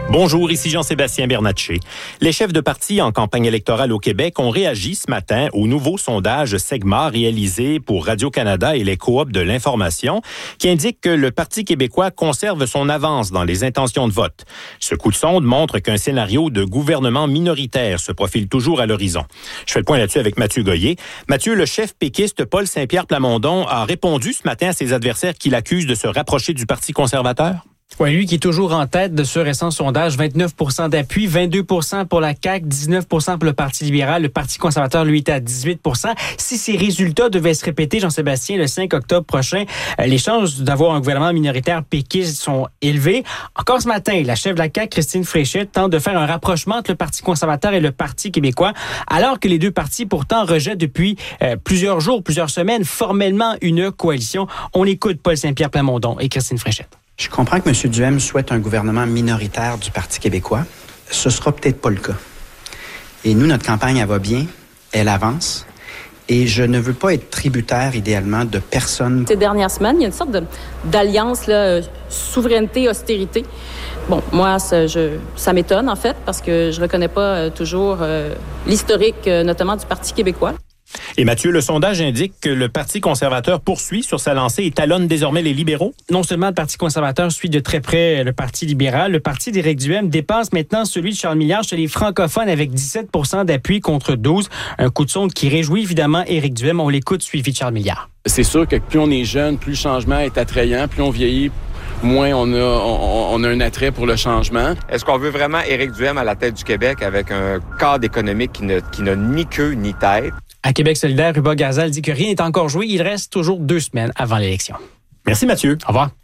Bonjour, ici Jean-Sébastien Bernatchez. Les chefs de parti en campagne électorale au Québec ont réagi ce matin au nouveau sondage Segma réalisé pour Radio-Canada et les coops de l'information qui indique que le Parti québécois conserve son avance dans les intentions de vote. Ce coup de sonde montre qu'un scénario de gouvernement minoritaire se profile toujours à l'horizon. Je fais le point là-dessus avec Mathieu Goyer. Mathieu, le chef péquiste Paul Saint-Pierre Plamondon a répondu ce matin à ses adversaires qui l'accusent de se rapprocher du Parti conservateur. Oui, lui qui est toujours en tête de ce récent sondage, 29 % d'appui, 22 % pour la CAQ, 19 % pour le Parti libéral. Le Parti conservateur, lui, était à 18 %. Si ces résultats devaient se répéter, Jean-Sébastien, le 5 octobre prochain, les chances d'avoir un gouvernement minoritaire péquiste sont élevées. Encore ce matin, la chef de la CAQ, Christine Fréchette, tente de faire un rapprochement entre le Parti conservateur et le Parti québécois, alors que les deux partis, pourtant, rejettent depuis plusieurs jours, plusieurs semaines, formellement une coalition. On écoute Paul Saint-Pierre Plamondon et Christine Fréchette. Je comprends que M. Duhem souhaite un gouvernement minoritaire du Parti québécois. Ce sera peut-être pas le cas. Et nous, notre campagne, elle va bien, elle avance. Et je ne veux pas être tributaire, idéalement, de personne. Ces dernières semaines, il y a une sorte d'alliance, souveraineté-austérité. Bon, moi, ça m'étonne, en fait, parce que je reconnais pas toujours l'historique, notamment du Parti québécois. Et Mathieu, le sondage indique que le Parti conservateur poursuit sur sa lancée et talonne désormais les libéraux. Non seulement le Parti conservateur suit de très près le Parti libéral, le Parti d'Éric Duhem dépasse maintenant celui de Charles Milliard chez les francophones avec 17 % d'appui contre 12. Un coup de sonde qui réjouit évidemment Éric Duhem. On l'écoute, suivi de Charles Milliard. C'est sûr que plus on est jeune, plus le changement est attrayant, plus on vieillit, moins on a un attrait pour le changement. Est-ce qu'on veut vraiment Éric Duhem à la tête du Québec avec un cadre économique qui n'a ni queue ni tête? À Québec solidaire, Ruba Gazal dit que rien n'est encore joué. Il reste toujours 2 semaines avant l'élection. Merci Mathieu. Au revoir.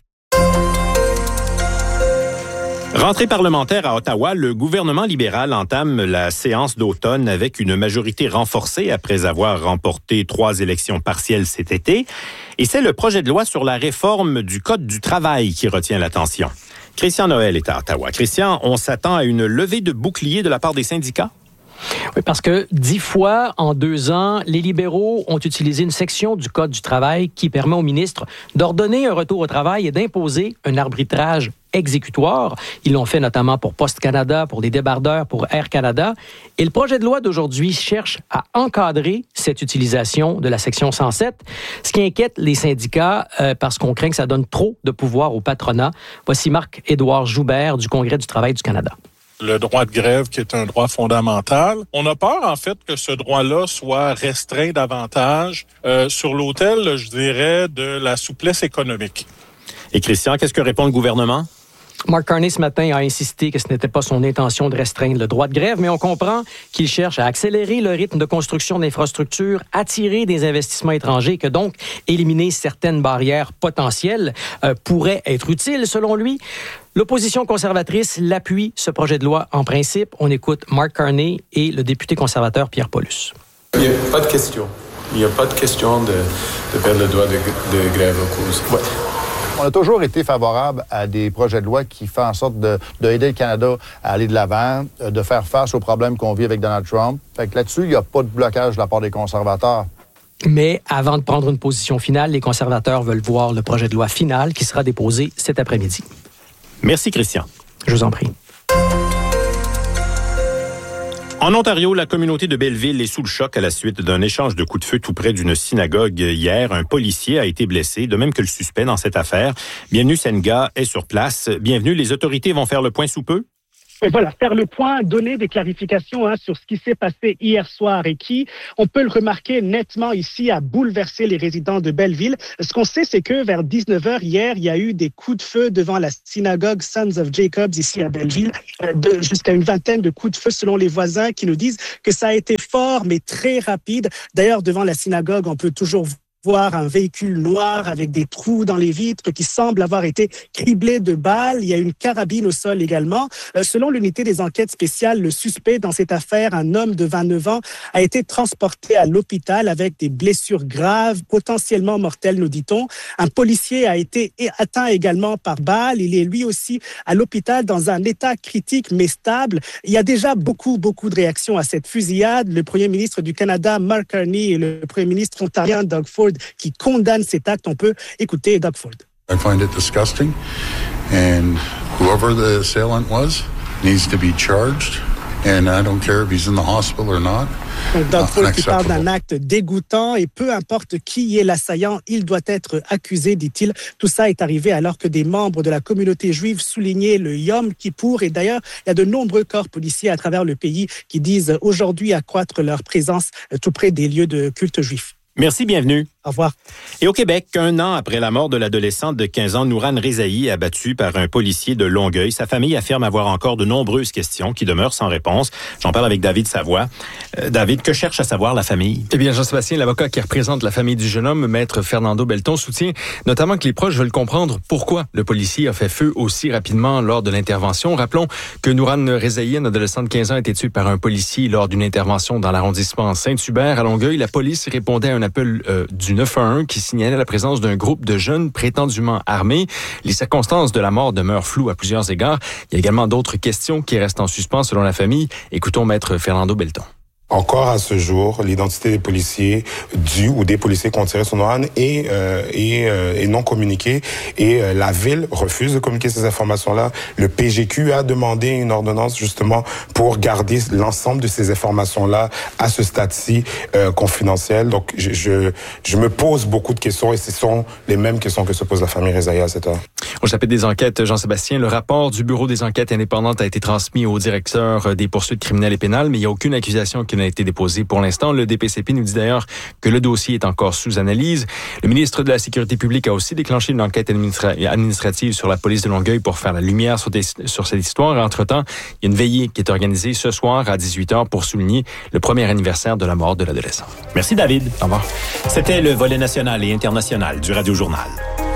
Rentrée parlementaire à Ottawa, le gouvernement libéral entame la séance d'automne avec une majorité renforcée après avoir remporté 3 élections partielles cet été. Et c'est le projet de loi sur la réforme du Code du travail qui retient l'attention. Christian Noël est à Ottawa. Christian, on s'attend à une levée de bouclier de la part des syndicats? Oui, parce que 10 fois en 2 ans, les libéraux ont utilisé une section du Code du travail qui permet au ministre d'ordonner un retour au travail et d'imposer un arbitrage exécutoire. Ils l'ont fait notamment pour Post Canada, pour les débardeurs, pour Air Canada. Et le projet de loi d'aujourd'hui cherche à encadrer cette utilisation de la section 107, ce qui inquiète les syndicats parce qu'on craint que ça donne trop de pouvoir au patronat. Voici Marc-Édouard Joubert du Congrès du travail du Canada. Le droit de grève qui est un droit fondamental. On a peur, en fait, que ce droit-là soit restreint davantage sur l'autel, je dirais, de la souplesse économique. Et Christian, qu'est-ce que répond le gouvernement? Mark Carney, ce matin, a insisté que ce n'était pas son intention de restreindre le droit de grève, mais on comprend qu'il cherche à accélérer le rythme de construction d'infrastructures, attirer des investissements étrangers, que donc éliminer certaines barrières potentielles pourrait être utile, selon lui. L'opposition conservatrice l'appuie, ce projet de loi, en principe. On écoute Mark Carney et le député conservateur Pierre Paulus. Il n'y a pas de question. Il n'y a pas de question de perdre le droit de grève à cause. Ouais. On a toujours été favorable à des projets de loi qui font en sorte d'aider le Canada à aller de l'avant, de faire face aux problèmes qu'on vit avec Donald Trump. Fait que là-dessus, il n'y a pas de blocage de la part des conservateurs. Mais avant de prendre une position finale, les conservateurs veulent voir le projet de loi final qui sera déposé cet après-midi. Merci, Christian. Je vous en prie. En Ontario, la communauté de Belleville est sous le choc à la suite d'un échange de coups de feu tout près d'une synagogue hier. Un policier a été blessé, de même que le suspect dans cette affaire. Bienvenue Senga est sur place. Bienvenue, les autorités vont faire le point sous peu? Et voilà, faire le point, donner des clarifications sur ce qui s'est passé hier soir et qui, on peut le remarquer nettement ici, a bouleversé les résidents de Belleville. Ce qu'on sait, c'est que vers 19h hier, il y a eu des coups de feu devant la synagogue Sons of Jacob ici à Belleville, jusqu'à une vingtaine de coups de feu selon les voisins qui nous disent que ça a été fort mais très rapide. D'ailleurs, devant la synagogue, on peut toujours voir un véhicule noir avec des trous dans les vitres qui semble avoir été criblé de balles. Il y a une carabine au sol également. Selon l'unité des enquêtes spéciales, le suspect dans cette affaire, un homme de 29 ans, a été transporté à l'hôpital avec des blessures graves, potentiellement mortelles, nous dit-on. Un policier a été atteint également par balle. Il est lui aussi à l'hôpital dans un état critique mais stable. Il y a déjà beaucoup de réactions à cette fusillade. Le premier ministre du Canada, Mark Carney, et le premier ministre ontarien, Doug Ford, qui condamne cet acte. On peut écouter Doug Ford. I find it disgusting, and whoever the assailant was, needs to be charged. And I don't care if he's in the hospital or not. Donc, Doug Ford qui parle d'un acte dégoûtant et peu importe qui est l'assaillant, il doit être accusé, dit-il. Tout ça est arrivé alors que des membres de la communauté juive soulignaient le Yom Kippour. Et d'ailleurs, il y a de nombreux corps policiers à travers le pays qui disent aujourd'hui accroître leur présence tout près des lieux de culte juifs. Merci, bienvenue. Au revoir. Et au Québec, 1 an après la mort de l'adolescente de 15 ans, Nourane Rezaï, abattue par un policier de Longueuil, sa famille affirme avoir encore de nombreuses questions qui demeurent sans réponse. J'en parle avec David Savoie. David, que cherche à savoir la famille? Eh bien, Jean-Sébastien, l'avocat qui représente la famille du jeune homme, maître Fernando Belton, soutient notamment que les proches veulent comprendre pourquoi le policier a fait feu aussi rapidement lors de l'intervention. Rappelons que Nourane Rezaï, une adolescente de 15 ans, a été tuée par un policier lors d'une intervention dans l'arrondissement Saint-Hubert à Longueuil. La police répondait à un appel du 911 qui signalait la présence d'un groupe de jeunes prétendument armés. Les circonstances de la mort demeurent floues à plusieurs égards. Il y a également d'autres questions qui restent en suspens selon la famille. Écoutons maître Fernando Belton. Encore à ce jour, l'identité des policiers ou des policiers qui ont tiré sur Nourane est non communiquée et la ville refuse de communiquer ces informations-là. Le PGQ a demandé une ordonnance justement pour garder l'ensemble de ces informations-là à ce stade-ci confidentiel. Donc, je me pose beaucoup de questions et ce sont les mêmes questions que se pose la famille Rezaï à cette heure. Au chapitre des enquêtes, Jean-Sébastien, le rapport du Bureau des enquêtes indépendantes a été transmis au directeur des poursuites criminelles et pénales, mais il n'y a aucune accusation qui n'a été déposée pour l'instant. Le DPCP nous dit d'ailleurs que le dossier est encore sous analyse. Le ministre de la Sécurité publique a aussi déclenché une enquête administrative sur la police de Longueuil pour faire la lumière sur cette histoire. Entre-temps, il y a une veillée qui est organisée ce soir à 18h pour souligner le premier anniversaire de la mort de l'adolescent. Merci David. Au revoir. C'était le volet national et international du Radio Journal.